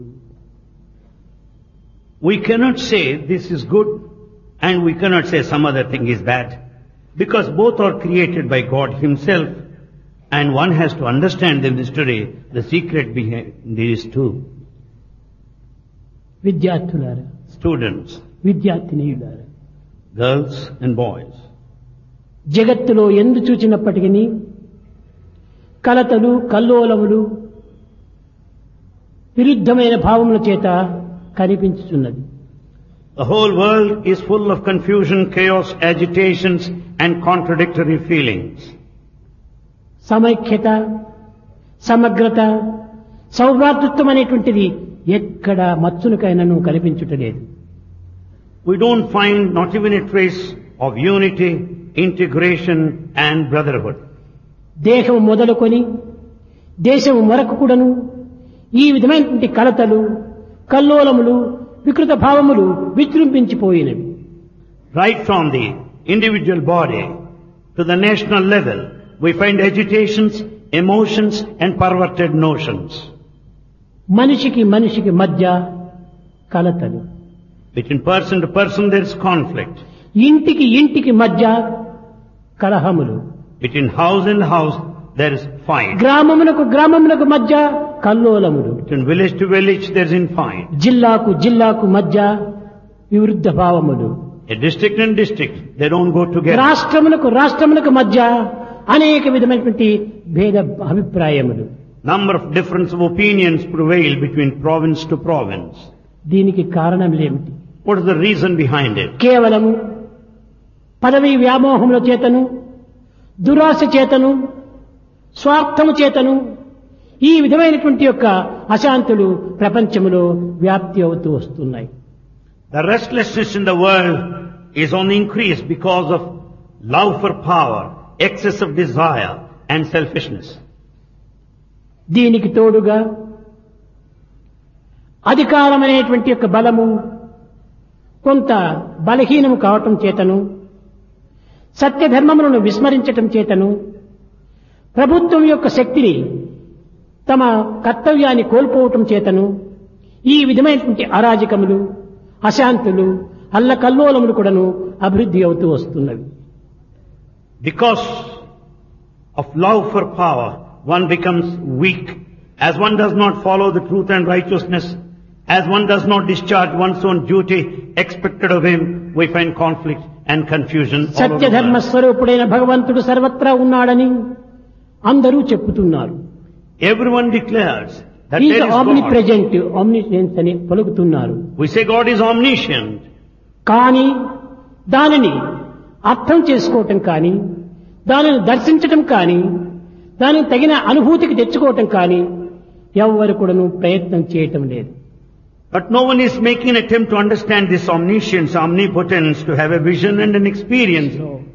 We cannot say this is good and we cannot say some other thing is bad, because both are created by God Himself, and one has to understand the mystery, the secret behind these two. విద్యార్థులారా, Students, విద్యార్థినీయులారా, girls and boys, జగత్తులో ఎందు చూచినప్పటికీ కలతలు కల్లోలములు విరుద్ధమైన భావముల చేత కనిపించుచున్నది. the whole world is full of confusion, chaos, agitations and contradictory feelings. సమైక్యత, సమగ్రత, సౌభ్రాతృత్వం అనేటువంటిది ఎక్కడ మచ్చునకైనాను కనిపించుటలేదు. We don't find not even a trace of unity, integration and brotherhood. దేహం మొదలుకొని దేశము మరొక కూడాను ఈ విధమైనటువంటి కలతలు కల్లోలములు వికృత భావములు విజృంభించిపోయినవి. Right from the individual body to the national level, we find agitations, emotions and perverted notions. మనిషికి మనిషికి మధ్య కలతలు, Between person to person there is conflict. ఇంటికి ఇంటికి మధ్య కలహములు, Between house and house there is fight. గ్రామమునకు గ్రామమునకు మధ్య కల్లోలములు, Between village to village there is infight. జిల్లాకు జిల్లాకు మధ్య వివృద్ధ భావములు, A district and district, they don't go together. రాష్ట్రములకు రాష్ట్రములకు మధ్య అనేక విధమైనటువంటి భేద అభిప్రాయములు. Number of difference of opinions prevail between province to province. దీనికి కారణములేమిటి? What is the reason behind it? కేవలము పదవీ వ్యామోహముల చేతను, దురాశ చేతను, స్వార్థము చేతను ఈ విధమైనటువంటి యొక్క అశాంతులు ప్రపంచములో వ్యాప్తి అవుతూ వస్తున్నాయి. The restlessness in the world is on the increase because of love for power, excess of desire and selfishness. దీనికి తోడుగా అధికారం అనేటువంటి యొక్క బలము కొంత బలహీనము కావటం చేతను, సత్యధర్మములను విస్మరించటం చేతను, ప్రభుత్వం యొక్క శక్తిని తమ కర్తవ్యాన్ని కోల్పోవటం చేతను ఈ విధమైనటువంటి అరాజకములు, అశాంతులు, అల్లకల్లోలములు కూడాను అభివృద్ధి అవుతూ వస్తున్నవి. Because of love for power, one becomes weak. As one does not follow the truth and righteousness, as one does not discharge one's own duty expected of him, we find conflict and confusion all over the సత్యధర్మ world. స్వరూపుడైన భగవంతుడు సర్వత్రా ఉన్నాడని అందరూ చెప్పుతున్నారు. Everyone declares that is there is omni God. Present, omniscience అని పలుకుతున్నారు. We say God is omniscient. కానీ దానిని అర్థం చేసుకోవటం కానీ, దానిని దర్శించటం కానీ, దానికి తగిన అనుభూతికి తెచ్చుకోవటం కానీ ఎవ్వరు కూడాను ప్రయత్నం చేయటం లేదు. But no one is making an attempt to understand this omniscience, omnipotence, to have a vision and an experience.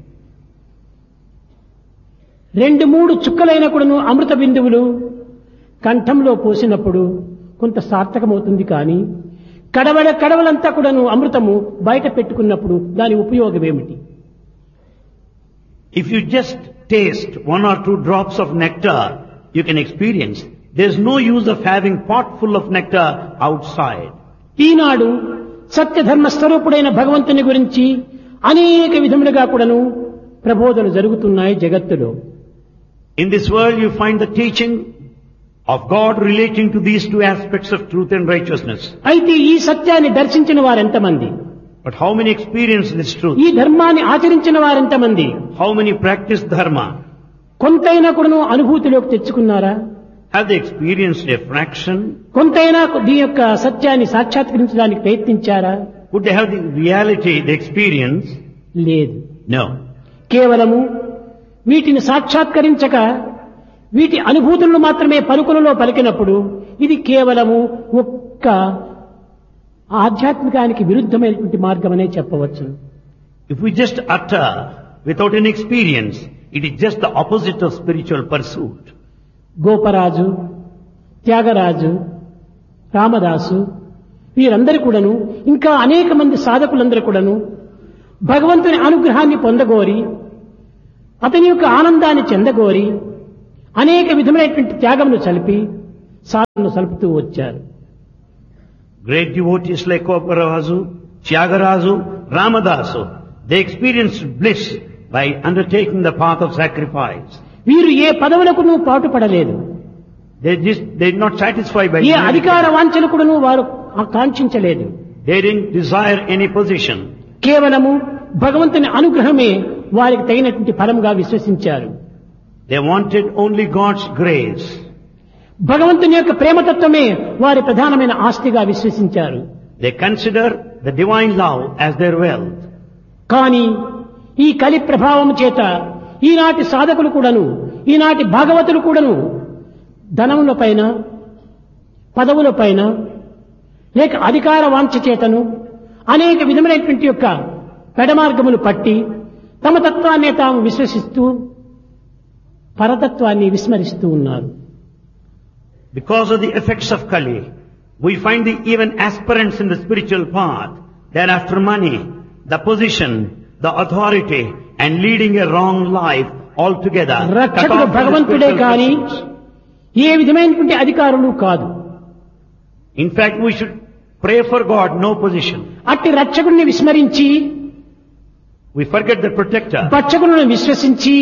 రెండు మూడు చుక్కలైన కూడాను అమృత బిందువులు కంఠంలో పోసినప్పుడు కొంత సార్థకమవుతుంది కానీ కడవలంతా కూడాను అమృతము బయట పెట్టుకున్నప్పుడు దాని ఉపయోగం ఏమిటి? If you just taste one or two drops of nectar, you can experience. There's no use of having pot full of nectar outside. ఈనాడు సత్యధర్మ స్వరూపుడైన భగవంతుని గురించి అనేక విధములుగా కూడాను ప్రబోధనలు జరుగుతున్నాయి జగత్తులో. In this world you find the teaching of God relating to these two aspects of truth and righteousness. అయితే ఈ సత్యాన్ని దర్శించిన వారెంతమంది? But how many experience this truth? ఈ ధర్మాన్ని ఆచరించిన వారెంతమంది? How many practice dharma? కొంతైనా కూడాను అనుభూతిలోకి తెచ్చుకున్నారా? Have they experienced a fraction? కొంతైనా దీని యొక్క సత్యాన్ని సాక్షాత్కరించడానికి ప్రయత్నించారా? Would they have the reality, the experience? లేదు. No. కేవలము వీటిని సాక్షాత్కరించక వీటి అనుభూతులను మాత్రమే పలుకులలో పలికినప్పుడు ఇది కేవలము ఒక్క ఆధ్యాత్మికానికి విరుద్ధమైనటువంటి మార్గమనే చెప్పవచ్చు. If we just utter without an experience, it is just the opposite of spiritual pursuit. Goparaju, Tyagaraju, Ramadasu వీరందరూ కూడాను ఇంకా అనేక మంది సాధకులందరూ కూడాను భగవంతుని అనుగ్రహాన్ని పొందగోరి అతని యొక్క ఆనందాన్ని చెందగోరి అనేక విధమైనటువంటి త్యాగమును సలిపి సాధనను సలుపుతూ వచ్చారు. Great devotees like Koparazu, Tyagarazu, Ramadasu, they experienced bliss by undertaking the path of sacrifice. వీరు ఏ పదవులకును పాటుపడలేదు. They did not satisfy by ఏ అధికార వాంఛలకుడును వారు కాంక్షించలేదు. They didn't desire any position. కేవలము భగవంతుని అనుగ్రహమే వారికి తగినటువంటి ఫలంగా విశ్వసించారు. They wanted only God's grace. భగవంతుని యొక్క ప్రేమతత్వమే వారి ప్రధానమైన ఆస్తిగా విశ్వసించారు. They consider the divine love as their wealth. కానీ ఈ కలి ప్రభావం చేత ఈనాటి సాధకులు కూడాను, ఈనాటి భాగవతులు కూడాను ధనముల పైన, పదవుల పైన, లేక అధికార వాంఛ చేతను అనేక విధములైనటువంటి యొక్క పెడమార్గములు పట్టి తమ తత్వాన్ని తాము విశ్వసిస్తూ పరతత్వాన్ని విస్మరిస్తూ ఉన్నారు. Because of the effects of Kali, we find the even aspirants in the spiritual path, they are after money, the position, the authority, and leading a wrong life altogether. రక్షకుడు భగవంతుడే కానీ ఏ విధమైనటువంటి అధికారులు కాదు. In fact, we should pray for God, no position. అట్టి రక్షకుడిని విస్మరించి We forget the protector. భక్షకులను విశ్వసించి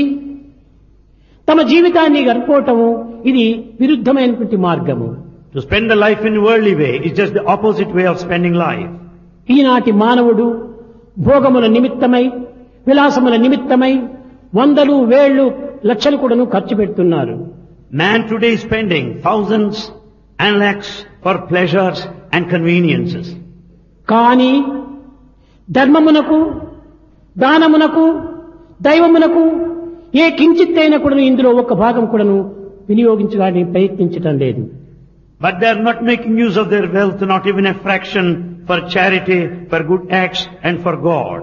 తమ జీవితాన్ని గడుపుకోవటము ఇది విరుద్ధమైనటువంటి మార్గము. To spend the life in worldly way is just the opposite way of spending life. ఈనాటి మానవుడు భోగముల నిమిత్తమై, విలాసముల నిమిత్తమై వందలు, వేళ్లు, లక్షలు కూడాను ఖర్చు పెడుతున్నారు. Man today is spending thousands and lakhs for pleasures and conveniences. కానీ ధర్మమునకు, దానమునకు, దైవమునకు ఏ కించిత్తైనా కూడాను ఇందులో ఒక భాగం కూడాను వినియోగించడానికి ప్రయత్నించటం లేదు. But they are not making use of their wealth, not even a fraction for charity, for good acts and for God.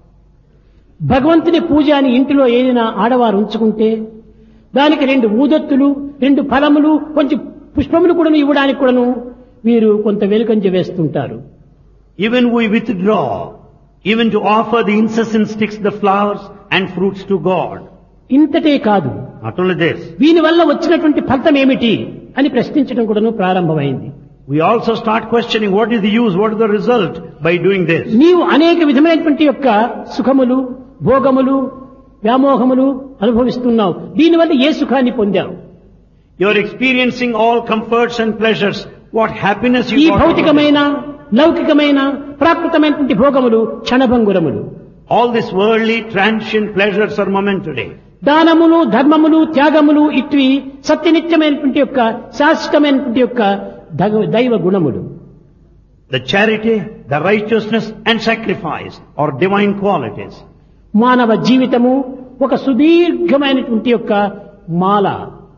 భగవంతుని పూజ అని ఇంటిలో ఏదైనా ఆడవారు ఉంచుకుంటే దానికి 2 ఊదత్తులు, 2 ఫలములు, కొంచెం పుష్పములు కూడాను ఇవ్వడానికి కూడాను వీరు కొంత వెనుకంజ వేస్తుంటారు. Even we withdraw, even to offer the incense sticks, the flowers and fruits to God. ఇంతటే కాదు, Not only this, దీని వల్ల వచ్చినటువంటి ఫలితం ఏమిటి అని ప్రశ్నించడం కూడాను ప్రారంభమైంది. we also start questioning what is the use, what is the result by doing this. నీవు అనేక విధమైనటువంటి యొక్క సుఖములు, భోగములు, వ్యామోహములు అనుభవిస్తున్నావు. దీనివల్ల ఏ సుఖాన్ని పొందావు? You are experiencing all comforts and pleasures. What happiness ఈ you got? భౌతికమైన, లౌకికమైన, ప్రాకృతమైనటువంటి భోగములు క్షణభంగురములు. All these worldly transient pleasures are momentary. దానములు, ధర్మములు, త్యాగములు ఇట్వి సత్యనిత్యమైనటువంటి యొక్క శాశ్వతమైనటువంటి యొక్క దైవ గుణములు. The charity, the righteousness and sacrifice are divine qualities. మానవ జీవితము ఒక సుదీర్ఘమైనటువంటి యొక్క మాల.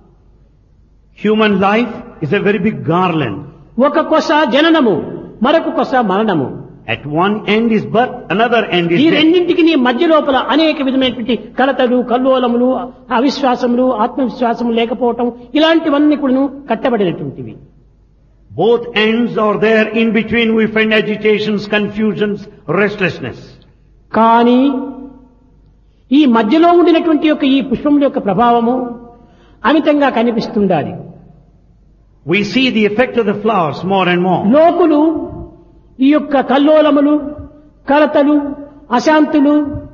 Human life is a very big garland. ఒక కొస జననము, మరొక కొస మరణము. At one end is birth, another end is ఈ death. రెండింటికి నీ మధ్య లోపల అనేక విధమైనటువంటి కలతలు, కల్లోలములు, అవిశ్వాసములు, ఆత్మవిశ్వాసము లేకపోవటం ఇలాంటివన్నీ కూడా కట్టబడినటువంటివి. Both ends are there. In between we find agitations, confusions, restlessness. కానీ ఈ మధ్యలో ఉండినటువంటి యొక్క ఈ పుష్పముల యొక్క ప్రభావము అమితంగా కనిపిస్తుండాలి. We see the effect of the flowers more and more. లోకులు ఈ యొక్క కల్లోలములు, కలతలు, అశాంతులు,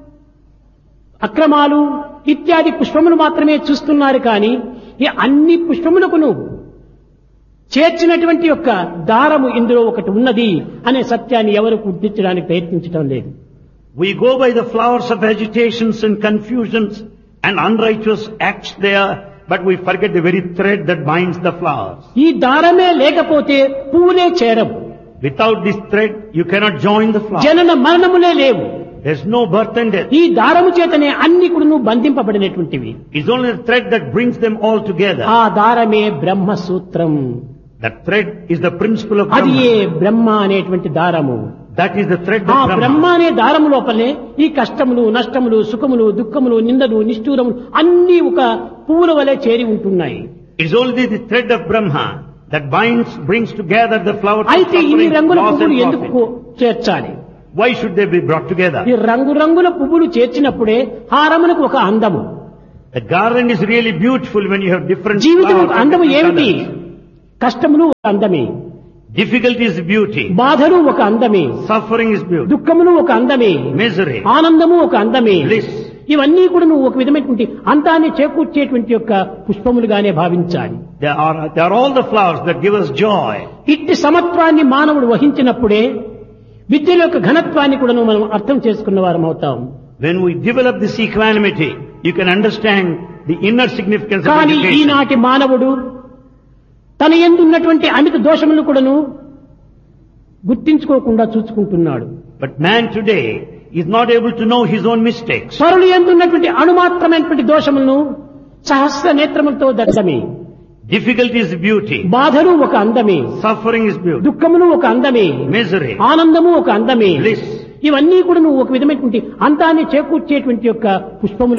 అక్రమాలు ఇత్యాది పుష్పములు మాత్రమే చూస్తున్నారు. కానీ ఈ అన్ని పుష్పములకును చేర్చినటువంటి యొక్క దారము ఇందులో ఒకటి ఉన్నది అనే సత్యాన్ని ఎవరు గుర్తించడానికి ప్రయత్నించడం లేదు. We go by the flowers of agitations and confusions and unrighteous acts there, but we forget the very thread that binds the flowers. ఈ దారమే లేకపోతే పువ్వులే చేరవు. Without this thread, you cannot join the flower. జనన మరణములే లేవు. There's no birth and death. ఈ దారము చేతనే అన్ని కూడాను బంధింపబడినటువంటివి. It's only the thread that brings them all together. ఆ దారమే బ్రహ్మ సూత్రం. That thread is the principle of అది ఏ Brahma. బ్రహ్మ అనేటువంటి దారము. That is the thread ఆ of బ్రహ్మ Brahma. అనే దారము లోపలే ఈ కష్టములు, నష్టములు, సుఖములు, దుఃఖములు, నిందలు, నిష్ఠూరములు అన్ని ఒక పువ్వుల వలె చేరి ఉంటున్నాయి. It's only the thread of Brahma that brings together the flowers of అయితే ఇన్ని suffering, రంగుల loss పువ్వులు and ఎందుకు profit. చేర్చాలి? Why should they be brought together? ఈ రంగురంగుల పువ్వులు చేర్చినప్పుడే హారమునకు ఒక అందము. The garland is really beautiful when you have different జీవితం flowers of అందము different ఏమిటి? colors. కష్టములు ఒక అందమే, Difficulty is beauty. బాధలు ఒక అందమే, Suffering is beauty. దుఃఖమును ఒక అందమే, Misery. ఆనందము ఒక అందమే. Bliss. ఇవన్నీ కూడా నువ్వు ఒక విధమైనటువంటి అంతాన్ని చేకూర్చేటువంటి యొక్క పుష్పములుగానే భావించాలి. They are all the flowers that give us joy. ఇట్టి సమత్వాన్ని మానవుడు వహించినప్పుడే విద్యల యొక్క ఘనత్వాన్ని కూడా మనం అర్థం చేసుకున్న వారం అవుతాం. When we develop this equanimity, you can understand the inner significance of కానీ education. ఈనాటి మానవుడు తన యందు ఉన్నటువంటి అమిత దోషములను కూడాను గుర్తించుకోకుండా చూసుకుంటున్నాడు. But man today is not able to know his own mistakes. పరులు యందు ఉన్నటువంటి అణుమాత్రమైనటువంటి దోషములను సహస్ర నేత్రములతో దర్శమే. Difficulty is beauty. బాధలు ఒక అందమే, Suffering is beauty. దుఃఖమును ఒక అందమే, Misery. ఆనందము ఒక అందమే. Bliss. ఇవన్నీ కూడా నువ్వు ఒక విధమైనటువంటి అంతాన్ని చేకూర్చేటువంటి యొక్క పుష్పములు